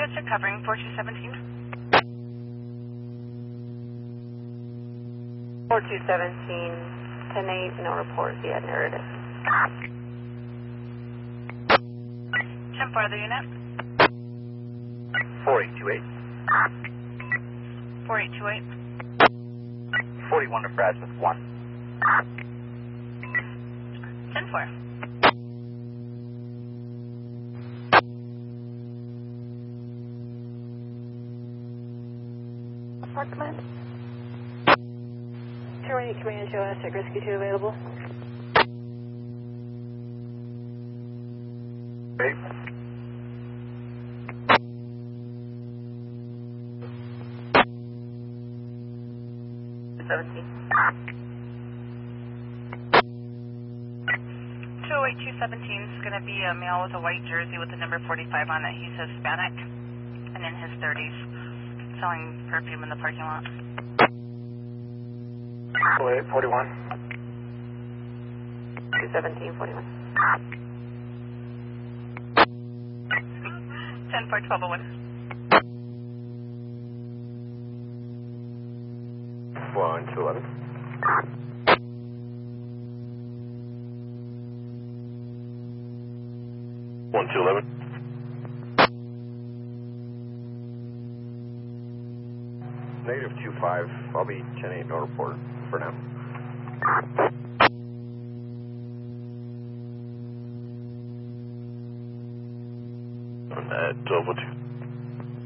what's your covering? 4217? 4217, 10-8, no report yet, narrative. 10-4, other unit? 4828. 4828. 41 to Francis 1. 10-4. Apartment. Terminate command show Aztec Rescue 2 available. Great. Seventeen. 208-217 is going to be a male with a white jersey with the number 45 on it. He's Hispanic and in his 30s, selling perfume in the parking lot. 41. 217, 41. 10-4, 1201. 1 to 11. 1 to 11. Negative 25. I'll be 10-8, no report for now. At 1202.